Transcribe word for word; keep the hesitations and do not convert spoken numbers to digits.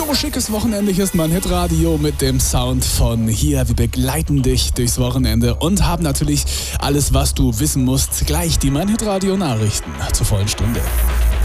frohes, schickes Wochenende. Hier ist mein Hitradio mit dem Sound von hier. Wir begleiten dich durchs Wochenende und haben natürlich alles, was du wissen musst. Gleich die Mein Hitradio Nachrichten zur vollen Stunde.